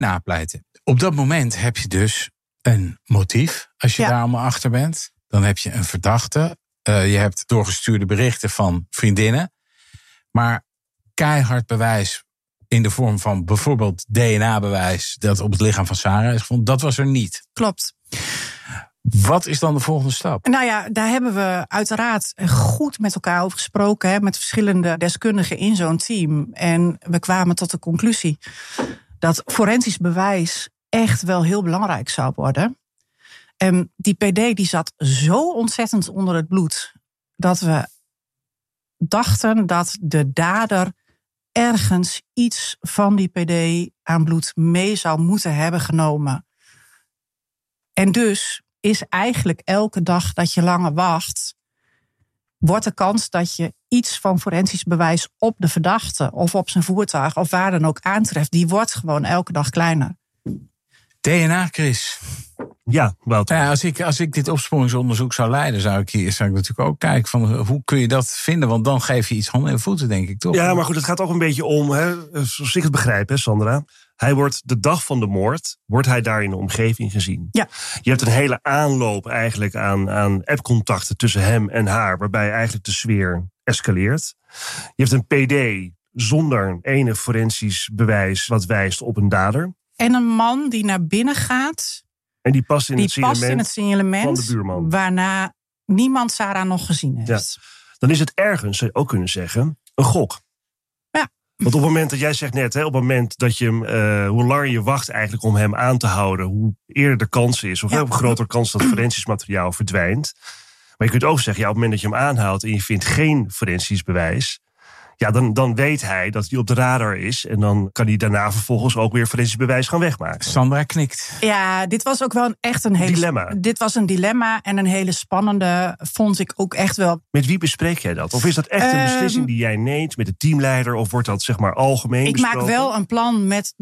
napleiten. Op dat moment heb je dus een motief, als je daar allemaal achter bent. Dan heb je een verdachte. Je hebt doorgestuurde berichten van vriendinnen. Maar keihard bewijs in de vorm van bijvoorbeeld DNA-bewijs... dat op het lichaam van Sarah is gevonden, dat was er niet. Klopt. Wat is dan de volgende stap? Nou ja, daar hebben we uiteraard goed met elkaar over gesproken... Hè, met verschillende deskundigen in zo'n team. En we kwamen tot de conclusie dat forensisch bewijs echt wel heel belangrijk zou worden. En die PD die zat zo ontzettend onder het bloed... dat we dachten dat de dader ergens iets van die PD aan bloed mee zou moeten hebben genomen. En dus is eigenlijk elke dag dat je langer wacht... wordt de kans dat je iets van forensisch bewijs op de verdachte... of op zijn voertuig of waar dan ook aantreft... die wordt gewoon elke dag kleiner. DNA, Chris. Ja, Wouter. Ja, als ik dit opsporingsonderzoek zou leiden... zou ik natuurlijk ook kijken van hoe kun je dat vinden... want dan geef je iets handen en voeten, denk ik, toch? Ja, maar goed, het gaat ook een beetje om... zoals ik het begrijp, hè, Sandra... Hij wordt de dag van de moord, wordt hij daar in de omgeving gezien. Ja. Je hebt een hele aanloop eigenlijk aan appcontacten tussen hem en haar... waarbij eigenlijk de sfeer escaleert. Je hebt een PD zonder enig forensisch bewijs... wat wijst op een dader. En een man die naar binnen gaat... En die past in het signalement van de buurman. Waarna niemand Sarah nog gezien heeft. Ja. Dan is het ergens, zou je ook kunnen zeggen, een gok. Ja. Want op het moment dat jij zegt net, op het moment dat je hem, hoe langer je wacht eigenlijk om hem aan te houden, hoe eerder de kans is, of hoe groter kans dat forensisch materiaal verdwijnt. Maar je kunt ook zeggen, op het moment dat je hem aanhoudt en je vindt geen forensisch bewijs, ja, dan weet hij dat hij op de radar is. En dan kan hij daarna vervolgens ook weer forensisch bewijs gaan wegmaken. Sandra knikt. Ja, dit was ook wel echt een hele dilemma. Dit was een dilemma en een hele spannende, vond ik ook echt wel. Met wie bespreek jij dat? Of is dat echt een beslissing die jij neemt met de teamleider? Of wordt dat zeg maar algemeen besproken? Ik maak wel een plan met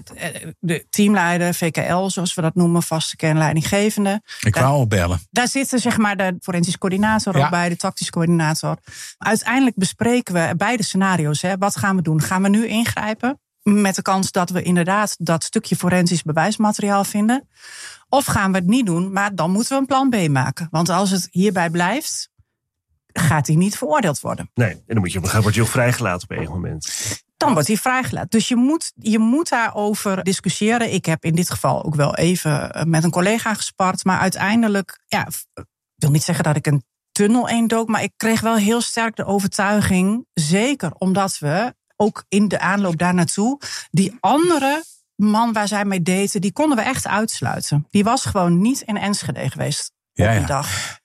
de teamleider, VKL, zoals we dat noemen, vaste kernleidinggevende. Ik wou al bellen. Daar zitten zeg maar de forensisch coördinator ook bij, de tactisch coördinator. Uiteindelijk bespreken we beide scenario's. Hè. Wat gaan we doen? Gaan we nu ingrijpen? Met de kans dat we inderdaad dat stukje forensisch bewijsmateriaal vinden. Of gaan we het niet doen, maar dan moeten we een plan B maken. Want als het hierbij blijft, gaat hij niet veroordeeld worden. Nee, en dan wordt hij ook vrijgelaten op een moment. Dan wordt hij vrijgelaten. Dus je moet daarover discussiëren. Ik heb in dit geval ook wel even met een collega gespart. Maar uiteindelijk, ik wil niet zeggen dat ik een tunnel indook, maar ik kreeg wel heel sterk de overtuiging, zeker omdat we ook in de aanloop daar naartoe, die andere man waar zij mee daten, die konden we echt uitsluiten. Die was gewoon niet in Enschede geweest op die dag.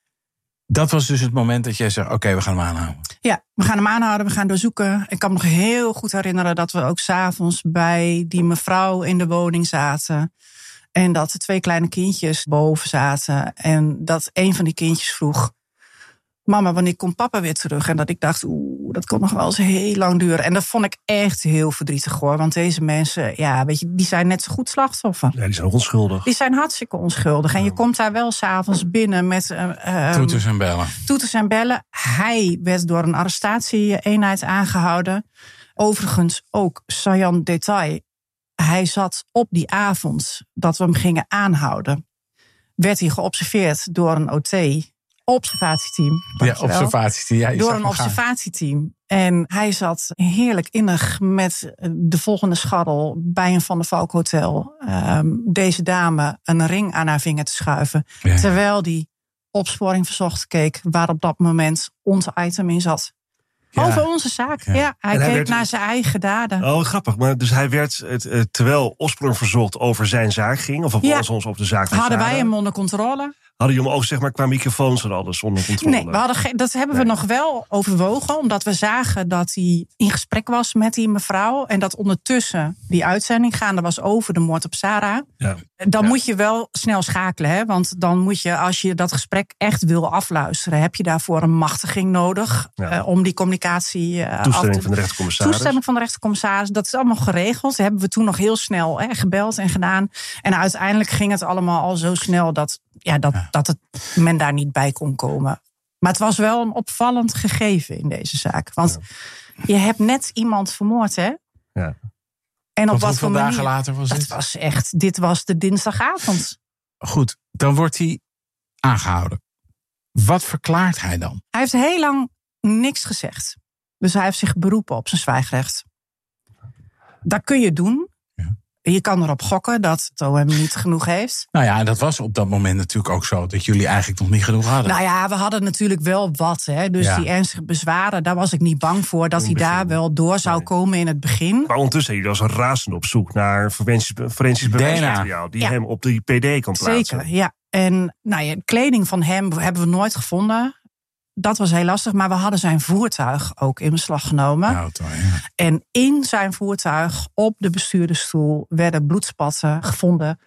Dat was dus het moment dat jij zei, oké, we gaan hem aanhouden. Ja, we gaan hem aanhouden, we gaan doorzoeken. Ik kan me nog heel goed herinneren dat we ook 's avonds bij die mevrouw in de woning zaten. En dat de 2 kleine kindjes boven zaten. En dat een van die kindjes vroeg, mama, wanneer komt papa weer terug? En dat ik dacht, dat kon nog wel eens heel lang duren. En dat vond ik echt heel verdrietig, hoor. Want deze mensen, weet je, die zijn net zo goed slachtoffer. Ja, die zijn ook onschuldig. Die zijn hartstikke onschuldig. En je komt daar wel 's avonds binnen met toeters en bellen. Toeters en bellen. Hij werd door een arrestatieeenheid aangehouden. Overigens ook, saillant detail. Hij zat op die avond dat we hem gingen aanhouden. Werd hij geobserveerd door een OT. Observatieteam. Observatieteam. Door een observatieteam. En hij zat heerlijk innig met de volgende scharrel bij een Van der Valk hotel. Deze dame een ring aan haar vinger te schuiven. Ja. Terwijl die opsporing verzocht keek waar op dat moment ons item in zat. Ja. Over onze zaak. Ja, hij keek naar zijn eigen daden. Oh, grappig. Maar dus hij werd, terwijl opsporing verzocht over zijn zaak ging, of ons op de zaak van hadden Sarah, wij hem onder controle. Hadden jullie hem ook zeg maar qua microfoons en alles onder controle? Nee, dat hebben we nog wel overwogen. Omdat we zagen dat hij in gesprek was met die mevrouw. En dat ondertussen die uitzending gaande was over de moord op Sarah. Ja. Dan moet je wel snel schakelen. Hè? Want dan moet je, als je dat gesprek echt wil afluisteren, heb je daarvoor een machtiging nodig. Om die communicatie toestemming van de rechtercommissaris. Toestemming van de rechtercommissaris. Dat is allemaal geregeld. Dat hebben we toen nog heel snel gebeld en gedaan. En uiteindelijk ging het allemaal al zo snel dat men daar niet bij kon komen. Maar het was wel een opvallend gegeven in deze zaak. Want je hebt net iemand vermoord, hè? Ja. En op wat voor manier? Dagen later was dit? Dit was de dinsdagavond. Goed, dan wordt hij aangehouden. Wat verklaart hij dan? Hij heeft heel lang niks gezegd. Dus hij heeft zich beroepen op zijn zwijgrecht. Dat kun je doen. Ja. Je kan erop gokken dat het OM niet genoeg heeft. Nou ja, en dat was op dat moment natuurlijk ook zo. Dat jullie eigenlijk nog niet genoeg hadden. Nou ja, we hadden natuurlijk wel wat. Hè. Dus die ernstige bezwaren, daar was ik niet bang voor. Dat hij daar wel door zou komen in het begin. Maar ondertussen jullie als een razende op zoek naar forensisch bewijsmateriaal. Die hem op die PD kan plaatsen. Zeker, ja. En kleding van hem hebben we nooit gevonden. Dat was heel lastig, maar we hadden zijn voertuig ook in beslag genomen. Auto, ja. En in zijn voertuig, op de bestuurdersstoel, werden bloedspatten gevonden.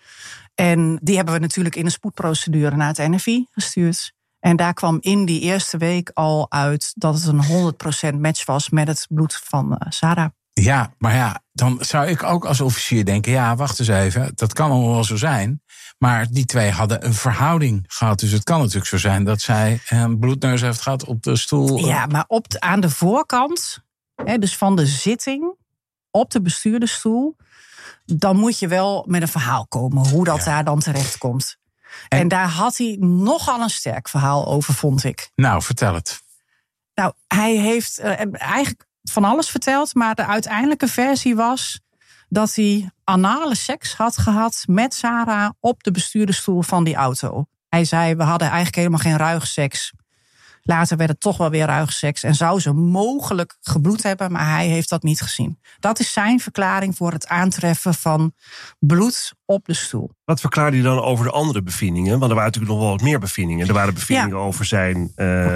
En die hebben we natuurlijk in een spoedprocedure naar het NFI gestuurd. En daar kwam in die eerste week al uit dat het een 100% match was met het bloed van Sarah. Ja, maar ja, dan zou ik ook als officier denken, ja, wacht eens even, dat kan allemaal wel zo zijn. Maar die twee hadden een verhouding gehad. Dus het kan natuurlijk zo zijn dat zij een bloedneus heeft gehad op de stoel. Ja, maar aan de voorkant, dus van de zitting op de bestuurdersstoel, dan moet je wel met een verhaal komen hoe dat daar dan terecht komt. En daar had hij nogal een sterk verhaal over, vond ik. Nou, vertel het. Nou, hij heeft eigenlijk van alles verteld, maar de uiteindelijke versie was dat hij anale seks had gehad met Sarah op de bestuurdersstoel van die auto. Hij zei, we hadden eigenlijk helemaal geen ruigseks. Later werd het toch wel weer ruigseks en zou ze mogelijk gebloed hebben, maar hij heeft dat niet gezien. Dat is zijn verklaring voor het aantreffen van bloed op de stoel. Wat verklaarde hij dan over de andere bevindingen? Want er waren natuurlijk nog wel wat meer bevindingen. Er waren bevindingen over zijn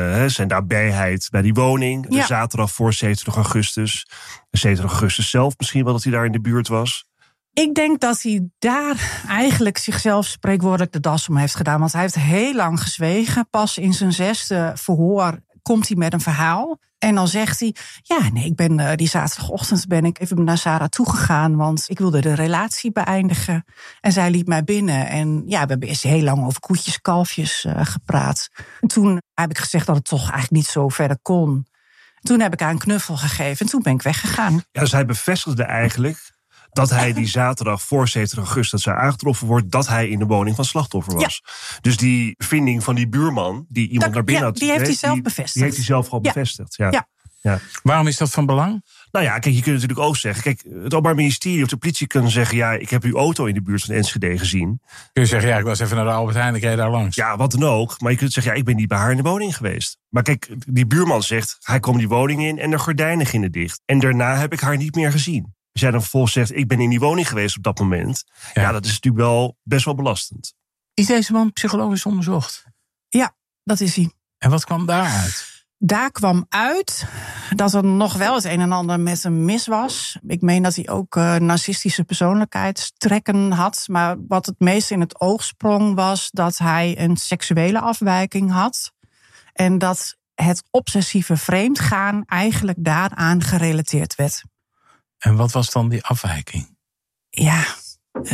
nabijheid bij die woning. De zaterdag voor 27 augustus. De 27 augustus zelf misschien wel dat hij daar in de buurt was. Ik denk dat hij daar eigenlijk zichzelf spreekwoordelijk de das om heeft gedaan. Want hij heeft heel lang gezwegen. Pas in zijn 6e verhoor komt hij met een verhaal. En dan zegt hij, ik ben die zaterdagochtend ben ik even naar Sarah toegegaan. Want ik wilde de relatie beëindigen. En zij liet mij binnen. En we hebben eerst heel lang over koetjes, kalfjes gepraat. En toen heb ik gezegd dat het toch eigenlijk niet zo verder kon. Toen heb ik haar een knuffel gegeven en toen ben ik weggegaan. Ja, dus hij bevestigde eigenlijk dat hij die zaterdag voor 27 augustus dat zij aangetroffen wordt, dat hij in de woning van slachtoffer was. Ja. Dus die vinding van die buurman, die iemand naar binnen had, die heeft hij zelf bevestigd. Die heeft hij zelf gewoon bevestigd. Ja. Waarom is dat van belang? Nou ja, kijk, je kunt natuurlijk ook zeggen, kijk, het Openbaar Ministerie of de politie kunnen zeggen, ik heb uw auto in de buurt van Enschede gezien. Kun je zeggen, ik was even naar de Albert Heijn, ik reed daar langs. Ja, wat dan ook. Maar je kunt zeggen, ik ben niet bij haar in de woning geweest. Maar kijk, die buurman zegt, hij kwam die woning in en de gordijnen gingen dicht. En daarna heb ik haar niet meer gezien. Als jij dan vervolgens zegt, ik ben in die woning geweest op dat moment. Ja, dat is natuurlijk wel best wel belastend. Is deze man psychologisch onderzocht? Ja, dat is hij. En wat kwam daaruit? Daar kwam uit dat er nog wel het een en ander met hem mis was. Ik meen dat hij ook narcistische persoonlijkheidstrekken had. Maar wat het meest in het oog sprong was dat hij een seksuele afwijking had. En dat het obsessieve vreemdgaan eigenlijk daaraan gerelateerd werd. En wat was dan die afwijking? Ja, ik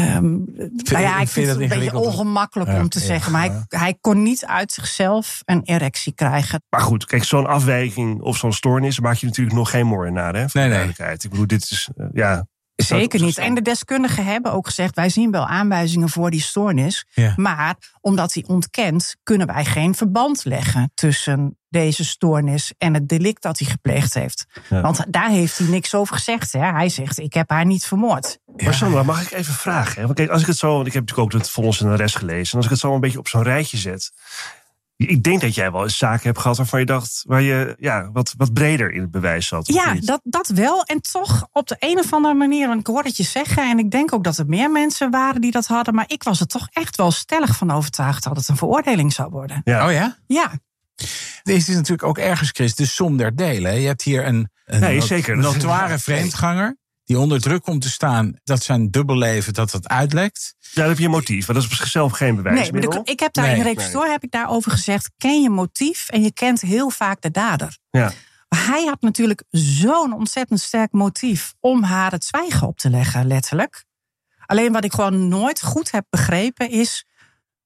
vind het een beetje ongemakkelijk om te zeggen. Maar hij kon niet uit zichzelf een erectie krijgen. Maar goed, kijk, zo'n afwijking of zo'n stoornis maak je natuurlijk nog geen moordenaar, hè? Voor de duidelijkheid. Ik bedoel, dit is, Zeker niet. En de deskundigen hebben ook gezegd, wij zien wel aanwijzingen voor die stoornis. Ja. Maar omdat hij ontkent, kunnen wij geen verband leggen tussen deze stoornis en het delict dat hij gepleegd heeft. Ja. Want daar heeft hij niks over gezegd. Hè? Hij zegt, ik heb haar niet vermoord. Maar Sandra, mag ik even vragen? Hè? Want kijk, als ik het zo, want ik heb natuurlijk ook het Vonnis en de rest gelezen. En als ik het zo een beetje op zo'n rijtje zet. Ik denk dat jij wel eens zaken hebt gehad waarvan je dacht, waar je wat breder in het bewijs zat. Ja, dat wel. En toch op de een of andere manier, want ik hoor het je zeggen. En ik denk ook dat er meer mensen waren die dat hadden. Maar ik was er toch echt wel stellig van overtuigd dat het een veroordeling zou worden. Ja. Oh ja? Ja. Deze is natuurlijk ook ergens, Chris, de som der delen. Je hebt hier een notoire vreemdganger die onder druk komt te staan dat zijn dubbelleven dat uitlekt. Ja, dan heb je een motief, maar dat is op zichzelf geen bewijsmiddel. Nee, ik heb daar in Requisitoor heb ik daarover gezegd, ken je motief en je kent heel vaak de dader. Ja. Hij had natuurlijk zo'n ontzettend sterk motief om haar het zwijgen op te leggen, letterlijk. Alleen wat ik gewoon nooit goed heb begrepen is,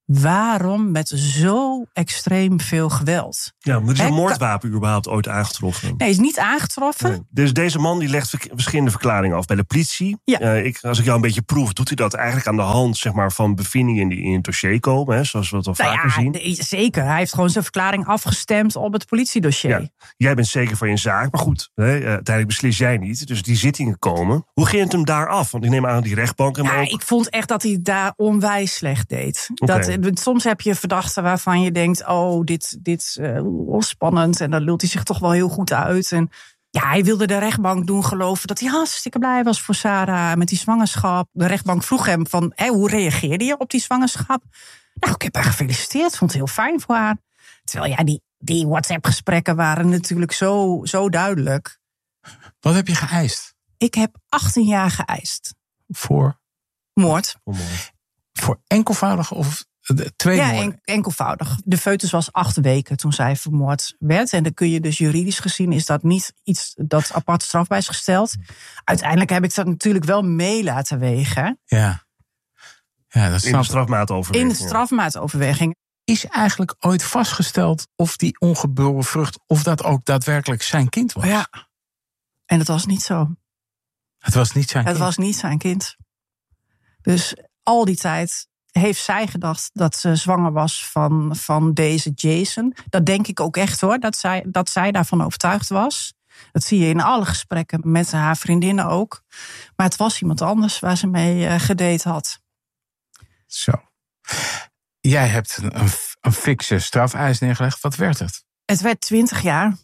Waarom met zo extreem veel geweld? Ja, maar is een moordwapen überhaupt ooit aangetroffen? Nee, is niet aangetroffen. Nee. Dus deze man die legt verschillende verklaringen af bij de politie. Ja. Als ik jou een beetje proef, doet hij dat eigenlijk aan de hand zeg maar, van bevindingen die in het dossier komen. Hè, zoals we het al vaker zien. Zeker, hij heeft gewoon zijn verklaring afgestemd op het politiedossier. Ja. Jij bent zeker van je zaak, maar goed, uiteindelijk beslis jij niet. Dus die zittingen komen. Hoe ging het hem daar af? Want ik neem aan die rechtbank hem ook... Ik vond echt dat hij daar onwijs slecht deed. Okay. Soms heb je verdachten waarvan je denkt... dit spannend en dan lult hij zich toch wel heel goed uit. En ja, hij wilde de rechtbank doen geloven dat hij hartstikke blij was voor Sarah met die zwangerschap. De rechtbank vroeg hem van, hoe reageerde je op die zwangerschap? Nou, ik heb haar gefeliciteerd, vond het heel fijn voor haar. Terwijl die WhatsApp-gesprekken waren natuurlijk zo duidelijk. Wat heb je geëist? Ik heb 18 jaar geëist. Voor? Moord. Voor enkelvoudige of... Twee moorden? Enkelvoudig. De foetus was 8 weken toen zij vermoord werd. En dan kun je dus juridisch gezien is dat niet iets dat apart strafbaar is gesteld. Uiteindelijk heb ik dat natuurlijk wel mee laten wegen. Ja, dat in de strafmaatoverweging. In de strafmaatoverweging. Is eigenlijk ooit vastgesteld of die ongeboren vrucht... of dat ook daadwerkelijk zijn kind was? Ja, en dat was niet zo. Het was niet zijn kind? Het was niet zijn kind. Dus al die tijd... heeft zij gedacht dat ze zwanger was van deze Jason. Dat denk ik ook echt hoor, dat zij daarvan overtuigd was. Dat zie je in alle gesprekken met haar vriendinnen ook. Maar het was iemand anders waar ze mee gedate had. Zo. Jij hebt een fikse strafeis neergelegd. Wat werd het? Het werd 20 jaar.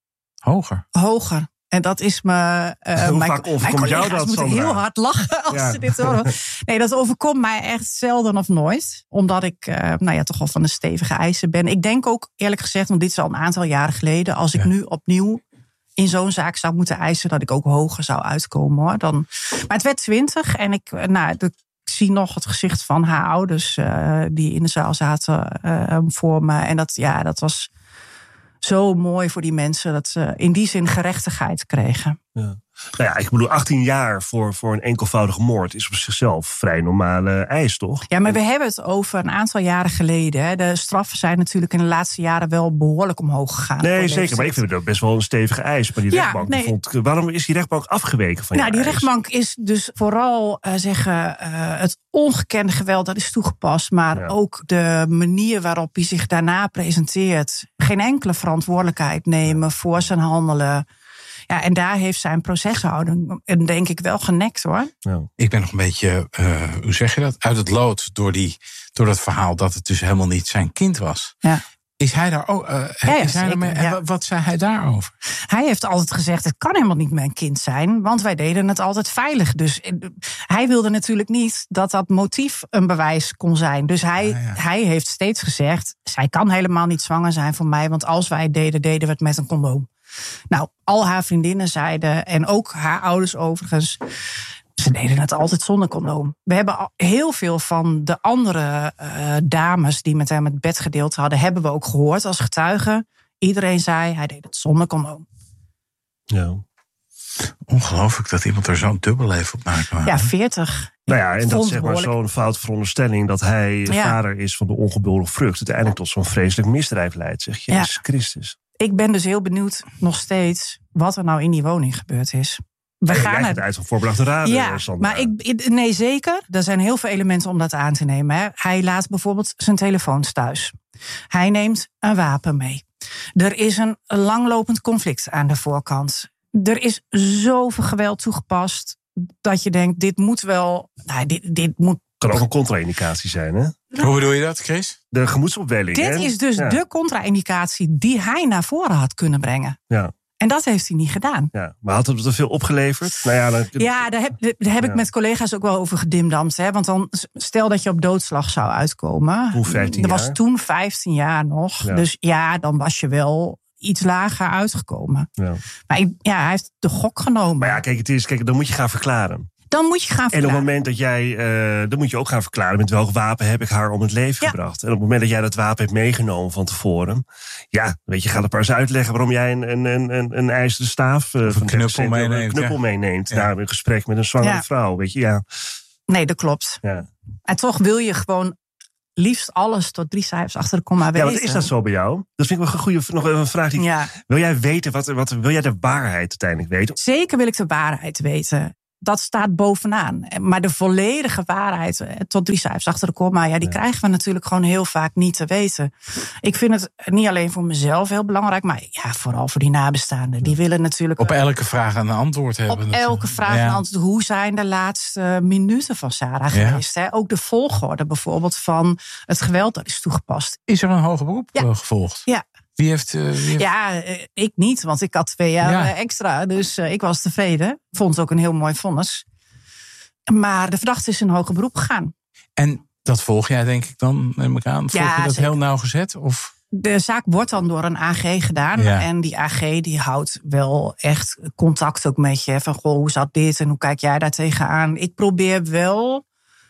Hoger. En dat is me... Hoe vaak overkomt jou dat, Sandra? Moeten heel hard lachen als ze dit horen. Nee, dat overkomt mij echt zelden of nooit. Omdat ik toch al van de stevige eisen ben. Ik denk ook eerlijk gezegd, want dit is al een aantal jaren geleden... als ik nu opnieuw in zo'n zaak zou moeten eisen... dat ik ook hoger zou uitkomen. Hoor. Maar het werd 20 en ik zie nog het gezicht van haar ouders... die in de zaal zaten voor me. En dat was... zo mooi voor die mensen dat ze in die zin gerechtigheid kregen. Ja. Nou ja, ik bedoel, 18 jaar voor een enkelvoudige moord is op zichzelf vrij normale eis, toch? Ja, maar we hebben het over een aantal jaren geleden. Hè. De straffen zijn natuurlijk in de laatste jaren wel behoorlijk omhoog gegaan. Nee, zeker. Maar ik vind het ook best wel een stevige eis. Maar die rechtbank waarom is die rechtbank afgeweken van die rechtbank is dus vooral het ongekende geweld dat is toegepast. Maar ook de manier waarop hij zich daarna presenteert. Geen enkele verantwoordelijkheid nemen voor zijn handelen. Ja, en daar heeft zijn proceshouding denk ik wel genekt hoor. Ja. Ik ben nog een beetje, hoe zeg je dat? Uit het lood door dat verhaal dat het dus helemaal niet zijn kind was. Ja. Is hij daar ook? Wat zei hij daarover? Hij heeft altijd gezegd, het kan helemaal niet mijn kind zijn, want wij deden het altijd veilig. Dus hij wilde natuurlijk niet dat motief een bewijs kon zijn. Dus hij heeft steeds gezegd, zij kan helemaal niet zwanger zijn van mij, want als wij het deden we het met een condoom. Nou, al haar vriendinnen zeiden, en ook haar ouders overigens, ze deden het altijd zonder condoom. We hebben heel veel van de andere dames die met hem het bed gedeeld hadden, hebben we ook gehoord als getuigen. Iedereen zei, hij deed het zonder condoom. Ja. Ongelooflijk dat iemand er zo'n dubbelleven op maakt. Ja, 40. Nou ja, en dat zeg maar zo'n fout veronderstelling dat hij vader is van de ongeboren vrucht, uiteindelijk tot zo'n vreselijk misdrijf leidt, zeg je. Jezus Christus. Ik ben dus heel benieuwd nog steeds wat er nou in die woning gebeurd is. We gaan het uit van voorbedachte raden. Ja, Sandra. Maar nee, zeker. Er zijn heel veel elementen om dat aan te nemen. Hè. Hij laat bijvoorbeeld zijn telefoons thuis. Hij neemt een wapen mee. Er is een langlopend conflict aan de voorkant. Er is zoveel geweld toegepast dat je denkt, dit moet wel... dit moet... Kan ook een contra-indicatie zijn, hè? Hoe bedoel je dat, Chris? De gemoedsopwelling. Dit is dus de contra-indicatie die hij naar voren had kunnen brengen. Ja. En dat heeft hij niet gedaan. Ja, maar had het er veel opgeleverd? Nou ja, daar heb ik met collega's ook wel over gedimdamd. Hè? Want dan stel dat je op doodslag zou uitkomen. Hoe 15 jaar? Dat was toen 15 jaar nog. Ja. Dus dan was je wel iets lager uitgekomen. Ja. Maar hij heeft de gok genomen. Maar ja, kijk, dan moet je gaan verklaren. Dan moet je gaan verklaren. En op het moment dat jij, dan moet je ook gaan verklaren met welk wapen heb ik haar om het leven gebracht. En op het moment dat jij dat wapen hebt meegenomen van tevoren, weet je, ga er maar eens uitleggen waarom jij een ijzeren staaf of een knuppel meeneemt. Naar een gesprek met een zwangere vrouw, weet je, Nee, dat klopt. Ja. En toch wil je gewoon liefst alles tot 3 cijfers achter de komma weten. Ja, wat is dat zo bij jou? Dat vind ik wel een goede nog een vraag. Wil jij weten, wil jij de waarheid uiteindelijk weten? Zeker wil ik de waarheid weten. Dat staat bovenaan. Maar de volledige waarheid tot 3 cijfers achter de komma, die krijgen we natuurlijk gewoon heel vaak niet te weten. Ik vind het niet alleen voor mezelf heel belangrijk, maar vooral voor die nabestaanden. Die willen natuurlijk op elke vraag een antwoord hebben. Op elke vraag een antwoord. Hoe zijn de laatste minuten van Sarah geweest? Hè? Ook de volgorde bijvoorbeeld van het geweld dat is toegepast. Is er een hoger beroep gevolgd? Ja. Wie heeft... Ja, ik niet, want ik had 2 jaar extra. Dus ik was tevreden. Vond het ook een heel mooi vonnis. Maar de verdachte is in hoger beroep gegaan. En dat volg jij denk ik dan, neem ik aan? Volg je dat heel nauwgezet? Of? De zaak wordt dan door een AG gedaan. Ja. En die AG die houdt wel echt contact ook met je. Van hoe zat dit en hoe kijk jij daar tegenaan? Ik probeer wel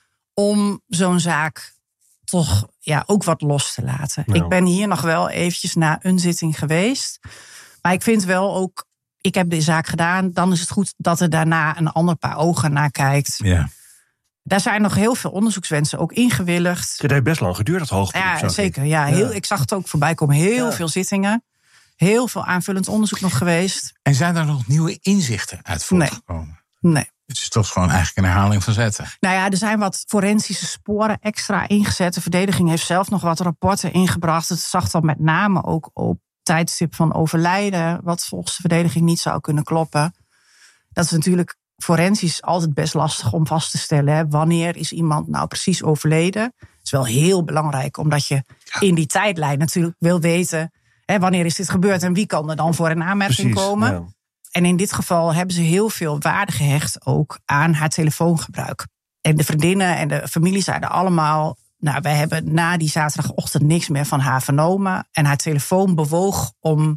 om zo'n zaak toch ook wat los te laten. Ja. Ik ben hier nog wel eventjes na een zitting geweest. Maar ik vind wel ook, ik heb de zaak gedaan. Dan is het goed dat er daarna een ander paar ogen naar kijkt. Ja. Daar zijn nog heel veel onderzoekswensen ook ingewilligd. Het heeft best lang geduurd, dat hoogberoep. Ja, zeker. Ja, ik zag het ook voorbij komen. Heel veel zittingen. Heel veel aanvullend onderzoek nog geweest. En zijn er nog nieuwe inzichten uit voortgekomen? Nee. Het is toch gewoon eigenlijk een herhaling van zetten. Nou ja, er zijn wat forensische sporen extra ingezet. De verdediging heeft zelf nog wat rapporten ingebracht. Het zag dan met name ook op tijdstip van overlijden, wat volgens de verdediging niet zou kunnen kloppen. Dat is natuurlijk forensisch altijd best lastig om vast te stellen. Hè. Wanneer is iemand nou precies overleden? Het is wel heel belangrijk, omdat je in die tijdlijn natuurlijk wil weten, wanneer is dit gebeurd en wie kan er dan voor een aanmerking komen. Ja. En in dit geval hebben ze heel veel waarde gehecht ook aan haar telefoongebruik. En de vriendinnen en de familie zeiden allemaal, wij hebben na die zaterdagochtend niks meer van haar vernomen. En haar telefoon bewoog om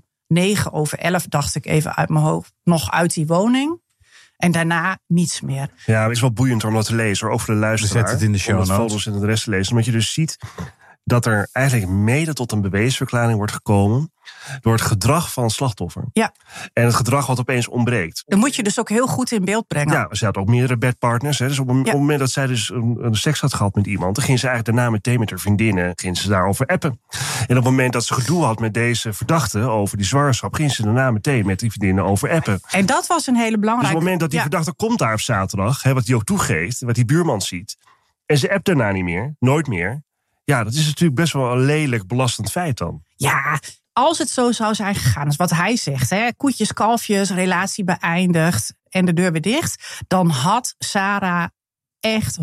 9:11, dacht ik even uit mijn hoofd, nog uit die woning. En daarna niets meer. Ja, het is wel boeiend om dat te lezen, ook voor de luisteraar. Zet het in de show notes. Om het foto's en de rest te lezen. Omdat je dus ziet dat er eigenlijk mede tot een bewijsverklaring wordt gekomen door het gedrag van het slachtoffer. Ja. En het gedrag wat opeens ontbreekt. Dan moet je dus ook heel goed in beeld brengen. Ja, ze had ook meerdere bedpartners. Hè. Dus op het moment dat zij dus een seks had gehad met iemand, dan ging ze eigenlijk daarna meteen met haar vriendinnen, ging ze daarover appen. En op het moment dat ze gedoe had met deze verdachte over die zwangerschap, ging ze daarna meteen met die vriendinnen over appen. En dat was een hele belangrijke. Dus op het moment dat die verdachte komt daar op zaterdag, wat hij ook toegeeft, wat die buurman ziet, en ze appt daarna niet meer, nooit meer. Ja, dat is natuurlijk best wel een lelijk belastend feit dan. Ja, als het zo zou zijn gegaan, is wat hij zegt, koetjes, kalfjes, relatie beëindigd en de deur weer dicht, dan had Sarah echt 100%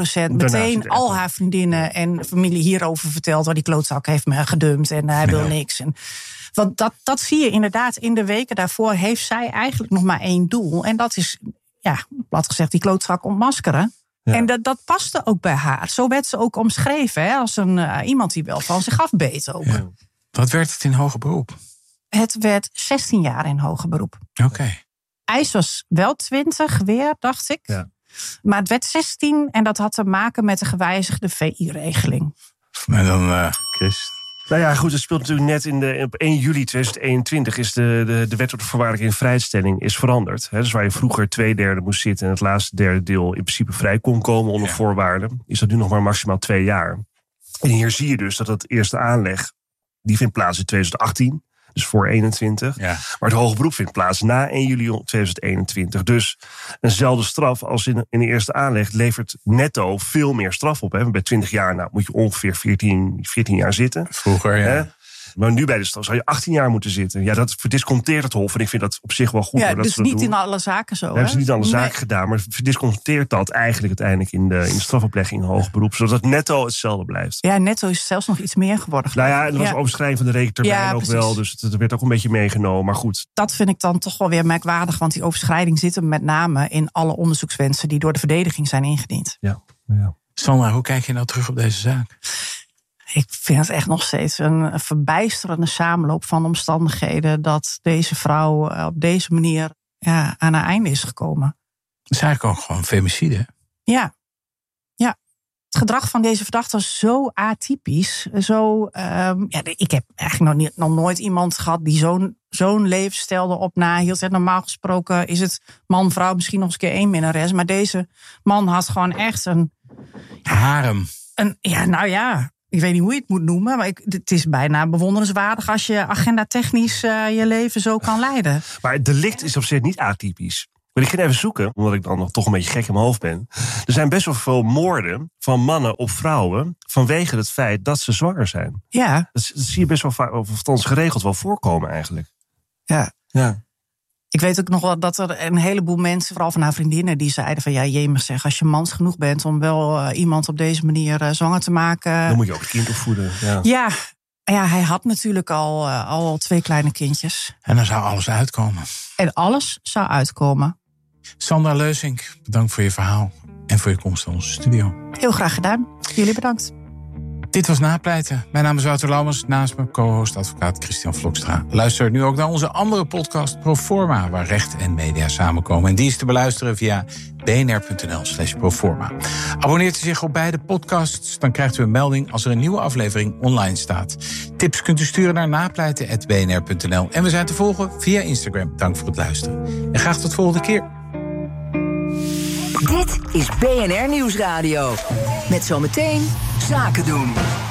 meteen al haar vriendinnen en familie hierover verteld, waar die klootzak heeft me gedumpt en hij wil niks. Want dat zie je inderdaad in de weken daarvoor heeft zij eigenlijk nog maar 1 doel. En dat is, plat gezegd, die klootzak ontmaskeren. Ja. En dat paste ook bij haar. Zo werd ze ook omschreven als iemand die wel van zich afbeet ook. Ja. Wat werd het in hoger beroep? Het werd 16 jaar in hoger beroep. Oké. Eis was wel 20 weer, dacht ik. Ja. Maar het werd 16 en dat had te maken met de gewijzigde VI-regeling. En dan, Chris. Nou ja, goed, het speelt natuurlijk net op 1 juli 2021 is de wet op de voorwaardelijke vrijstelling is veranderd. Dus waar je vroeger 2/3 moest zitten en het laatste derde deel in principe vrij kon komen onder voorwaarden, is dat nu nog maar maximaal 2 jaar. En hier zie je dus dat het eerste aanleg, die vindt plaats in 2018. Dus voor 21. Ja. Maar het hoger beroep vindt plaats na 1 juli 2021. Dus eenzelfde straf als in de eerste aanleg levert netto veel meer straf op. Hè. Bij 20 jaar moet je ongeveer 14 jaar zitten. Vroeger, ja. Hè. Maar nu bij de straf zou je 18 jaar moeten zitten. Ja, dat verdisconteert het Hof. En ik vind dat op zich wel goed. Ja, dat dus ze dat niet doen. in alle zaken zo. Dat hebben ze niet in alle zaken gedaan. Maar verdisconteert dat eigenlijk uiteindelijk in de strafoplegging in hoger beroep. Zodat netto hetzelfde blijft. Ja, netto is zelfs nog iets meer geworden. Nou ja, er was overschrijding van de rekentermijn ook wel. Dus het werd ook een beetje meegenomen. Maar goed. Dat vind ik dan toch wel weer merkwaardig. Want die overschrijding zit hem met name in alle onderzoekswensen die door de verdediging zijn ingediend. Ja. Sandra, hoe kijk je nou terug op deze zaak? Ik vind het echt nog steeds een verbijsterende samenloop van omstandigheden dat deze vrouw op deze manier aan haar einde is gekomen. Het is eigenlijk ook gewoon femicide. Ja. Het gedrag van deze verdachte was zo atypisch. Ik heb eigenlijk nog nooit iemand gehad die zo'n levensstijl erop nahield. En normaal gesproken is het man-vrouw misschien nog eens een keer 1 minnares. Maar deze man had gewoon echt een harem. ik weet niet hoe je het moet noemen, maar het is bijna bewonderenswaardig als je agenda-technisch je leven zo kan leiden. Maar het delict is op zich niet atypisch. Maar ik ging even zoeken, omdat ik dan nog toch een beetje gek in mijn hoofd ben. Er zijn best wel veel moorden van mannen op vrouwen vanwege het feit dat ze zwanger zijn. Ja. Dat zie je best wel vaak, of althans geregeld wel voorkomen eigenlijk. Ja. Ik weet ook nog wel dat er een heleboel mensen, vooral van haar vriendinnen, die zeiden van jemig zeg, als je mans genoeg bent om wel iemand op deze manier zwanger te maken. Dan moet je ook het kind opvoeden. Ja, hij had natuurlijk al 2 kleine kindjes. En dan zou alles uitkomen. En alles zou uitkomen. Sandra Leusink, bedankt voor je verhaal en voor je komst naar onze studio. Heel graag gedaan. Jullie bedankt. Dit was Napleiten. Mijn naam is Wouter Lammers, naast me co-host advocaat Christian Vlokstra. Luister nu ook naar onze andere podcast Proforma, waar recht en media samenkomen. En die is te beluisteren via bnr.nl/proforma. Abonneert u zich op beide podcasts, dan krijgt u een melding als er een nieuwe aflevering online staat. Tips kunt u sturen naar napleiten@bnr.nl. En we zijn te volgen via Instagram. Dank voor het luisteren. En graag tot volgende keer. Dit is BNR Nieuwsradio. Met zometeen Zaken doen.